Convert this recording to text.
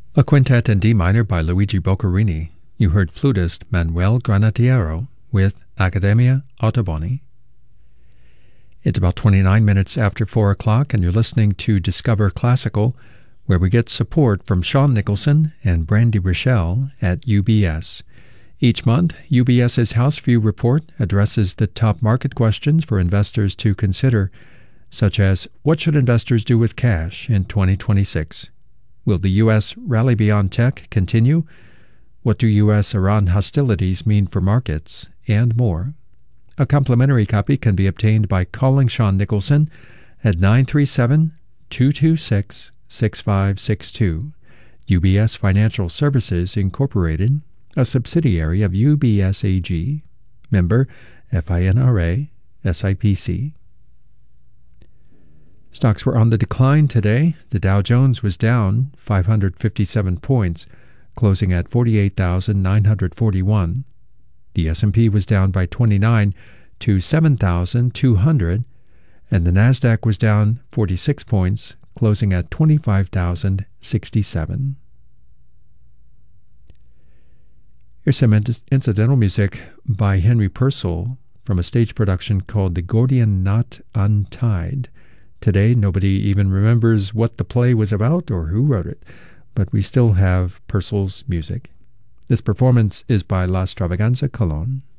A quintet in D minor by Luigi Boccherini. You heard flutist Manuel Granatiero with Accademia Ottoboni. It's about 29 minutes after 4 o'clock, and you're listening to Discover Classical, where we get support from Sean Nicholson and Brandy Rochelle at UBS. Each month, UBS's House View Report addresses the top market questions for investors to consider, such as what should investors do with cash in 2026? Will the U.S. rally beyond tech continue? What do U.S.-Iran hostilities mean for markets? And more. A complimentary copy can be obtained by calling Sean Nicholson at 937-226-6562. UBS Financial Services, Incorporated, a subsidiary of UBS AG. Member FINRA, SIPC. Stocks were on the decline today. The Dow Jones was down 557 points, closing at 48,941. The S&P was down by 29 to 7,200, and the Nasdaq was down 46 points, closing at 25,067. Here's some incidental music by Henry Purcell from a stage production called The Gordian Knot Untied. Today, nobody even remembers what the play was about or who wrote it, but we still have Purcell's music. This performance is by La Stravaganza Cologne.